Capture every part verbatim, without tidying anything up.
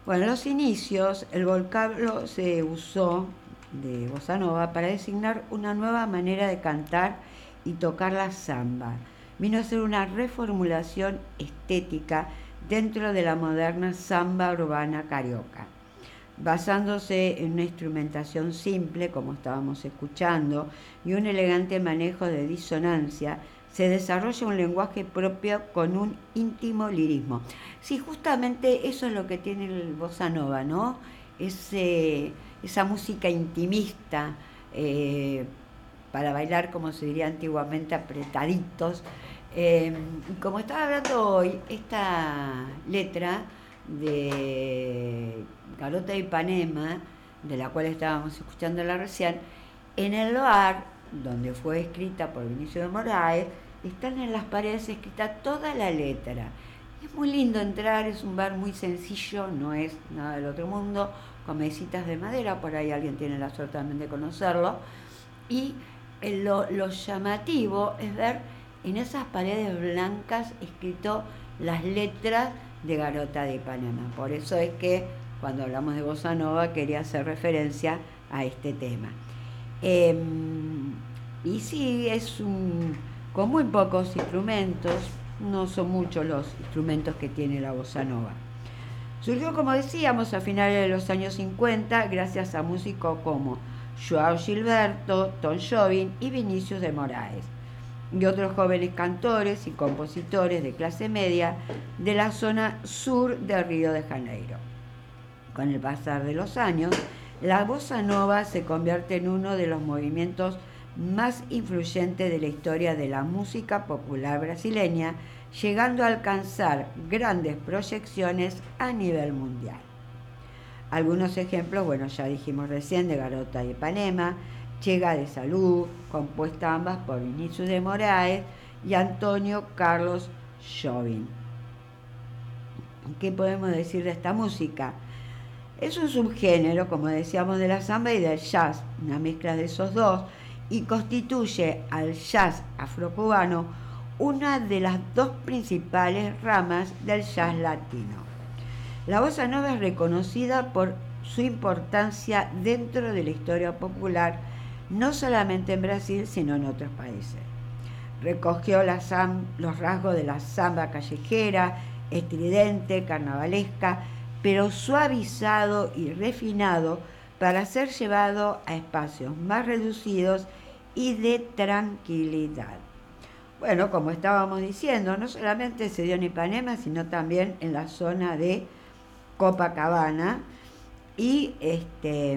Bueno, en los inicios el vocablo se usó de bossa nova para designar una nueva manera de cantar y tocar la samba. Vino a ser una reformulación estética dentro de la moderna samba urbana carioca, basándose en una instrumentación simple, como estábamos escuchando, y un elegante manejo de disonancia. Se desarrolla un lenguaje propio con un íntimo lirismo. Sí, justamente eso es lo que tiene el bossa nova, ¿no? Ese, esa música intimista, eh, para bailar, como se diría antiguamente, apretaditos. Eh, y como estaba hablando hoy, esta letra de Garota de Ipanema, de la cual estábamos escuchándola recién, en el bar donde fue escrita por Vinicio de Moraes, están en las paredes escrita toda la letra. Es muy lindo entrar, es un bar muy sencillo, no es nada del otro mundo, con mesitas de madera, por ahí alguien tiene la suerte también de conocerlo. Y lo, lo llamativo es ver en esas paredes blancas escrito las letras de Garota de Ipanema. Por eso es que cuando hablamos de bossa nova quería hacer referencia a este tema. Eh, y sí, es un, con muy pocos instrumentos, no son muchos los instrumentos que tiene la bossa nova. Surgió, como decíamos, a finales de los años cincuenta gracias a músicos como Joao Gilberto, Tom Jobim y Vinícius de Moraes, y otros jóvenes cantores y compositores de clase media de la zona sur de Río de Janeiro. Con el pasar de los años, la bossa nova se convierte en uno de los movimientos más influyentes de la historia de la música popular brasileña, llegando a alcanzar grandes proyecciones a nivel mundial. Algunos ejemplos, bueno, ya dijimos recién, de Garota de Ipanema, Chega de Salud, compuesta ambas por Vinícius de Moraes y Antonio Carlos Jobim. ¿Qué podemos decir de esta música? Es un subgénero, como decíamos, de la samba y del jazz, una mezcla de esos dos, y constituye al jazz afrocubano una de las dos principales ramas del jazz latino. La bossa nova es reconocida por su importancia dentro de la historia popular, no solamente en Brasil, sino en otros países. Recogió la sam- los rasgos de la samba callejera, estridente, carnavalesca, pero suavizado y refinado para ser llevado a espacios más reducidos y de tranquilidad. Bueno, como estábamos diciendo, no solamente se dio en Ipanema, sino también en la zona de Copacabana, y este,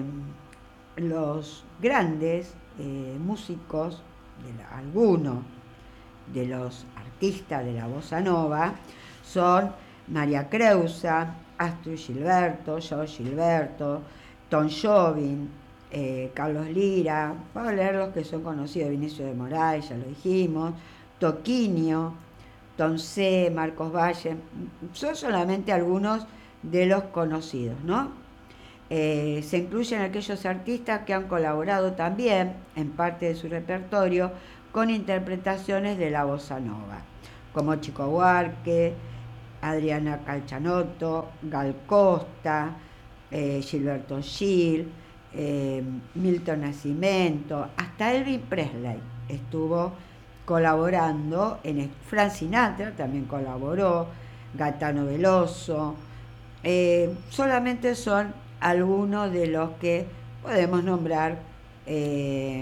los grandes eh, músicos, de la, algunos de los artistas de la bossa nova, son María Creusa, Astrud Gilberto, Joao Gilberto, Tom Jobim, eh, Carlos Lira, vamos a leer los que son conocidos: Vinicio de Moraes, ya lo dijimos, Toquinho, Tom C., Marcos Valle, son solamente algunos de los conocidos, ¿no? Eh, se incluyen aquellos artistas que han colaborado también en parte de su repertorio con interpretaciones de la bossa nova, como Chico Buarque, Adriana Calcanotto, Gal Costa, eh, Gilberto Gil, eh, Milton Nascimento, hasta Elvis Presley estuvo colaborando, en Frank Sinatra también colaboró, Gaetano Veloso, eh, solamente son algunos de los que podemos nombrar eh,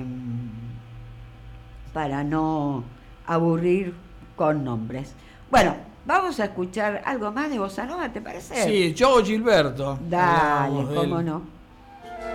para no aburrir con nombres. Bueno, vamos a escuchar algo más de bossa nova, ¿te parece? Sí, Joao Gilberto. Dale, cómo no.